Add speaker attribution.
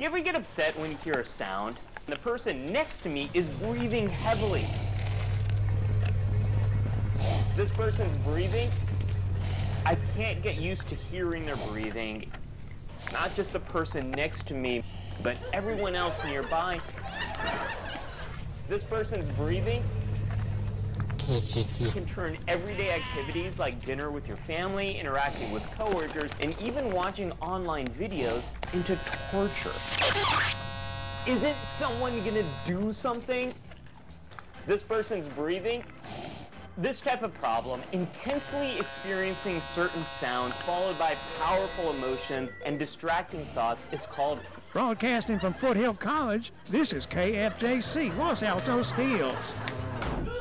Speaker 1: ever get upset when you hear a sound and the person next to me is breathing heavily? This person's breathing. I can't get used to hearing their breathing. It's not just the person next to me, but everyone else nearby. This person's breathing can turn everyday activities like dinner with your family, interacting with coworkers, and even watching online videos into torture. Isn't someone gonna do something? This person's breathing. This type of problem, intensely experiencing certain sounds followed by powerful emotions and distracting thoughts, is called...
Speaker 2: Broadcasting from Foothill College, this is KFJC, Los Altos Hills.